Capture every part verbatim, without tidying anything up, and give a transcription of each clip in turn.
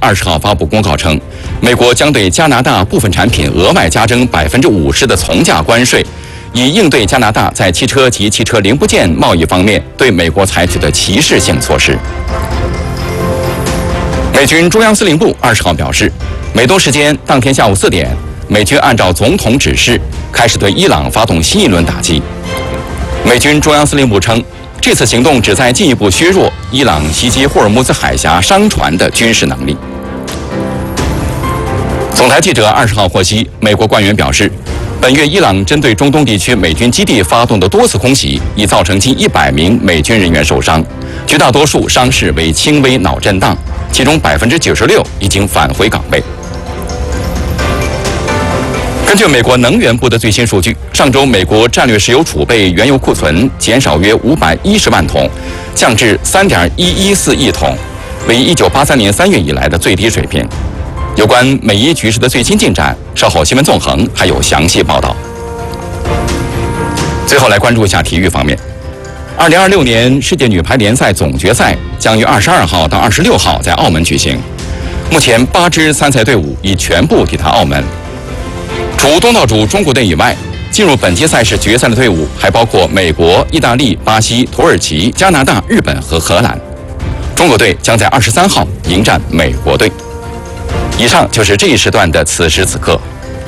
二十号发布公告称，美国将对加拿大部分产品额外加征百分之五十的从价关税，以应对加拿大在汽车及汽车零部件贸易方面对美国采取的歧视性措施。美军中央司令部二十号表示，美东时间当天下午四点，美军按照总统指示开始对伊朗发动新一轮打击。美军中央司令部称，这次行动旨在进一步削弱伊朗袭击霍尔木兹海峡商船的军事能力。总台记者二十号获悉，美国官员表示，本月伊朗针对中东地区美军基地发动的多次空袭，已造成近一百名美军人员受伤，绝大多数伤势为轻微脑震荡，其中百分之九十六已经返回岗位。根据美国能源部的最新数据，上周美国战略石油储备原油库存减少约五百一十万桶，降至三点一一四亿桶，为一九八三年三月以来的最低水平。有关美伊局势的最新进展，稍后新闻纵横还有详细报道。最后来关注一下体育方面，二零二六年世界女排联赛总决赛将于二十二号到二十六号在澳门举行。目前八支参赛队伍已全部抵达澳门。除东道主中国队以外，进入本届赛事决赛的队伍还包括美国、意大利、巴西、土耳其、加拿大、日本和荷兰。中国队将在二十三号迎战美国队。以上就是这一时段的此时此刻。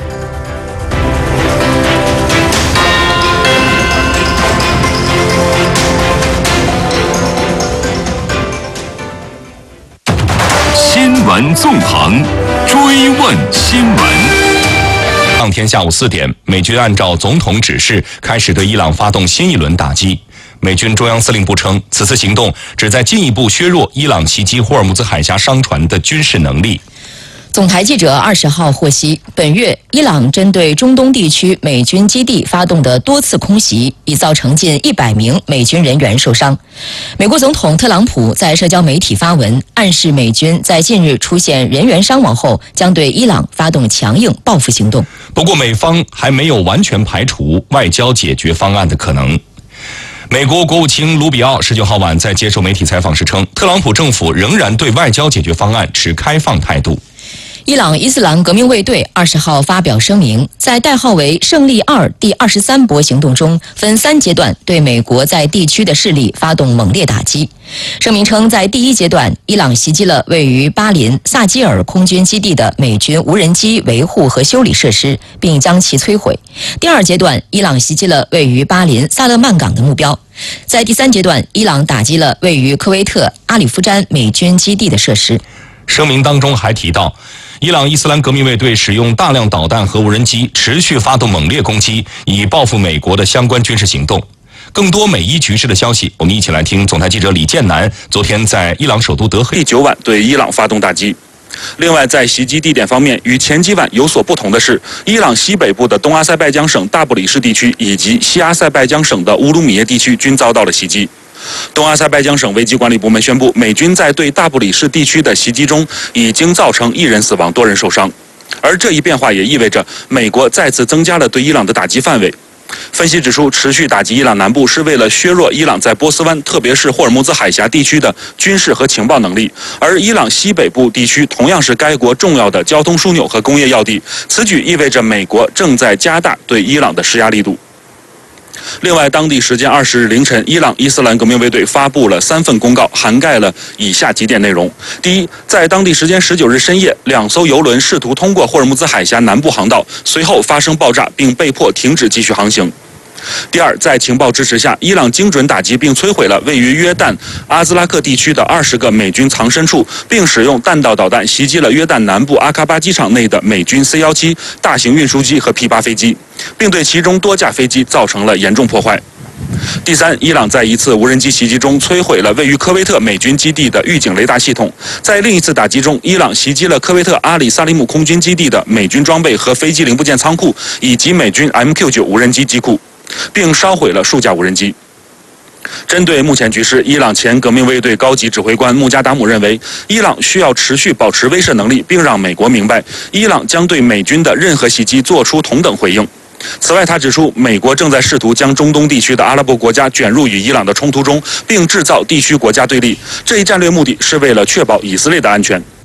新闻纵横，追问新闻。当天下午四点，美军按照总统指示开始对伊朗发动新一轮打击。美军中央司令部称，此次行动旨在进一步削弱伊朗袭击霍尔木兹海峡商船的军事能力。 总台记者二十号获悉，本月伊朗针对中东地区美军基地发动的多次空袭，已造成近一百名美军人员受伤。美国总统特朗普在社交媒体发文，暗示美军在近日出现人员伤亡后，将对伊朗发动强硬报复行动。 不过，美方还没有完全排除外交解决方案的可能。美国国务卿卢比奥十九号晚在接受媒体采访时称，特朗普政府仍然对外交解决方案持开放态度。 伊朗伊斯兰革命卫队二十号发表声明，在代号为“胜利二”第二十三波行动中，分三阶段对美国在地区的势力发动猛烈打击。声明称，在第一阶段，伊朗袭击了位于巴林萨基尔空军基地的美军无人机维护和修理设施，并将其摧毁。第二阶段，伊朗袭击了位于巴林萨勒曼港的目标。在第三阶段，伊朗打击了位于科威特阿里夫詹美军基地的设施。 声明当中还提到，伊朗伊斯兰革命卫队使用大量导弹和无人机，持续发动猛烈攻击，以报复美国的相关军事行动。更多美伊局势的消息，我们一起来听总台记者李建南昨天在伊朗首都德黑第九晚对伊朗发动打击。另外，在袭击地点方面，与前几晚有所不同的是，伊朗西北部的东阿塞拜疆省大布里士地区以及西阿塞拜疆省的乌鲁米耶地区均遭到了袭击。东阿塞拜疆省危机管理部门宣布，美军在对大布里士地区的袭击中已经造成一人死亡，多人受伤。而这一变化也意味着美国再次增加了对伊朗的打击范围。分析指出，持续打击伊朗南部是为了削弱伊朗在波斯湾，特别是霍尔木兹海峡地区的军事和情报能力。而伊朗西北部地区同样是该国重要的交通枢纽和工业要地，此举意味着美国正在加大对伊朗的施压力度。另外，当地时间二十日凌晨，伊朗伊斯兰革命卫队发布了三份公告，涵盖了以下几点内容：第一，在当地时间十九日深夜，两艘油轮试图通过霍尔木兹海峡南部航道，随后发生爆炸，并被迫停止继续航行。第二，在情报支持下，伊朗精准打击并摧毁了位于约旦阿兹拉克地区的二十个美军藏身处，并使用弹道导弹袭击了约旦南部阿卡巴机场内的美军 C 十七 大型运输机和 P 八 飞机，并对其中多架飞机造成了严重破坏。第三，伊朗在一次无人机袭击中摧毁了位于科威特美军基地的预警雷达系统。在另一次打击中，伊朗袭击了科威特阿里萨利姆空军基地的美军装备和飞机零部件仓库，以及美军 M Q 九 无人机机库，并烧毁了数架无人机。针对目前局势，伊朗前革命卫队高级指挥官穆加达姆认为，伊朗需要持续保持威慑能力，并让美国明白，伊朗将对美军的任何袭击做出同等回应。此外，他指出，美国正在试图将中东地区的阿拉伯国家卷入与伊朗的冲突中，并制造地区国家对立。这一战略目的是为了确保以色列的安全。